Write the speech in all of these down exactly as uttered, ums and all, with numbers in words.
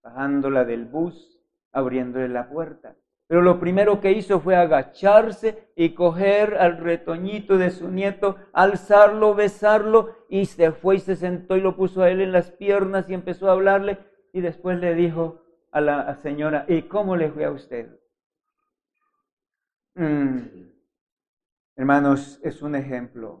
bajándola del bus, abriéndole la puerta. Pero lo primero que hizo fue agacharse y coger al retoñito de su nieto, alzarlo, besarlo, y se fue y se sentó y lo puso a él en las piernas y empezó a hablarle. Y después le dijo a la señora, ¿y cómo le fue a usted? Mm. Hermanos, es un ejemplo.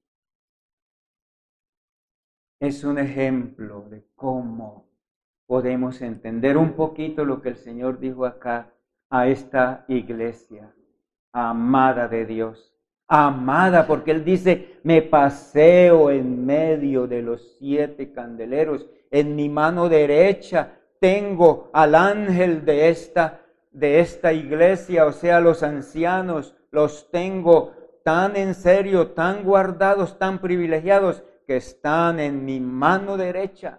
Es un ejemplo de cómo podemos entender un poquito lo que el Señor dijo acá a esta iglesia, amada de Dios. Amada, porque Él dice, me paseo en medio de los siete candeleros. En mi mano derecha tengo al ángel de esta, de esta iglesia, o sea, los ancianos, los tengo tan en serio, tan guardados, tan privilegiados, que están en mi mano derecha.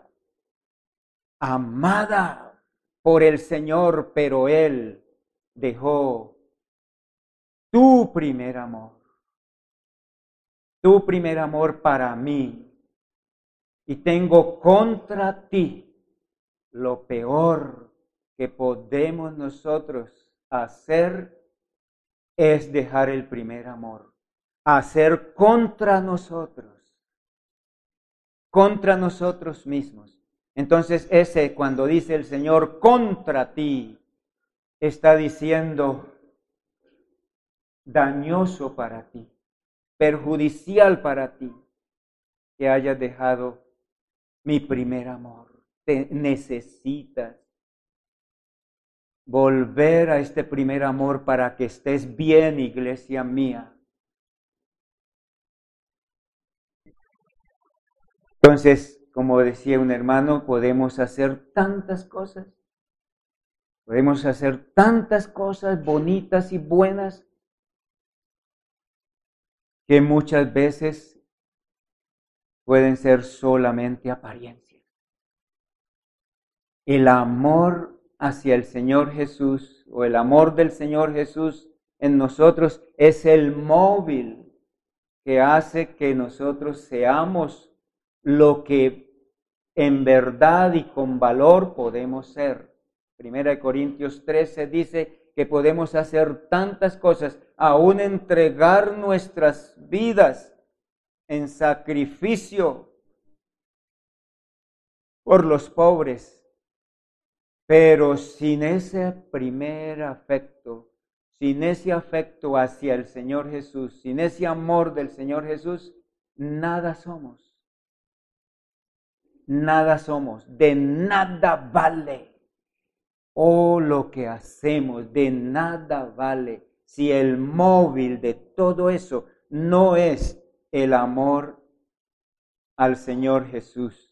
Amada por el Señor, pero Él dejó tu primer amor, tu primer amor para mí. Y tengo contra ti lo peor que podemos nosotros hacer es dejar el primer amor, hacer contra nosotros, contra nosotros mismos. Entonces ese, cuando dice el Señor contra ti, está diciendo dañoso para ti, perjudicial para ti, que hayas dejado mi primer amor. Te necesitas volver a este primer amor para que estés bien, iglesia mía. Entonces, como decía un hermano, podemos hacer tantas cosas. Podemos hacer tantas cosas bonitas y buenas que muchas veces pueden ser solamente apariencias. El amor hacia el Señor Jesús o el amor del Señor Jesús en nosotros es el móvil que hace que nosotros seamos lo que en verdad y con valor podemos ser. Primera de Corintios trece dice que podemos hacer tantas cosas, aún entregar nuestras vidas en sacrificio por los pobres. Pero sin ese primer afecto, sin ese afecto hacia el Señor Jesús, sin ese amor del Señor Jesús, nada somos. Nada somos, de nada vale. Oh, lo que hacemos, de nada vale si el móvil de todo eso no es el amor al Señor Jesús.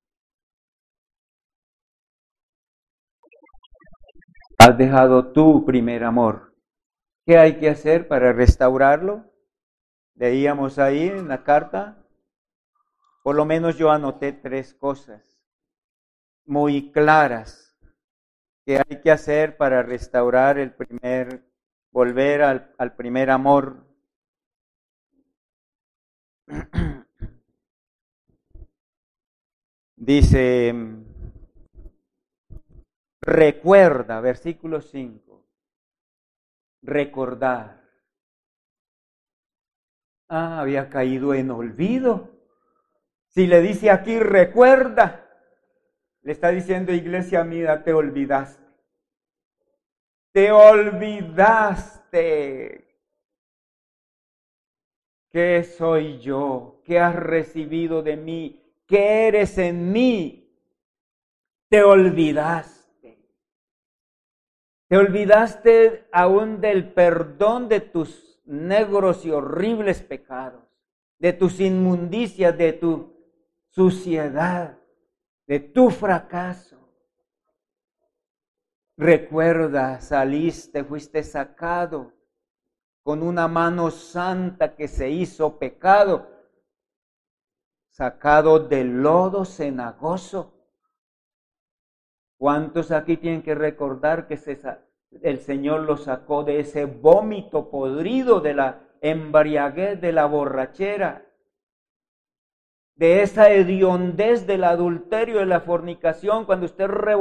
Has dejado tu primer amor. ¿Qué hay que hacer para restaurarlo? Leíamos ahí en la carta. Por lo menos yo anoté tres cosas muy claras que hay que hacer para restaurar el primer, volver al, al primer amor. Dice, recuerda, versículo cinco, recordar. Ah, había caído en olvido. Si le dice aquí, recuerda, le está diciendo, iglesia mía, te olvidaste. Te olvidaste. ¿Qué soy yo? ¿Qué has recibido de mí? ¿Qué eres en mí? Te olvidaste. Te olvidaste aún del perdón de tus negros y horribles pecados, de tus inmundicias, de tu suciedad, de tu fracaso. Recuerda, saliste, fuiste sacado con una mano santa que se hizo pecado, sacado del lodo cenagoso. ¿Cuántos aquí tienen que recordar que se, el Señor los sacó de ese vómito podrido, de la embriaguez, de la borrachera, de esa hediondez del adulterio, de la fornicación, cuando usted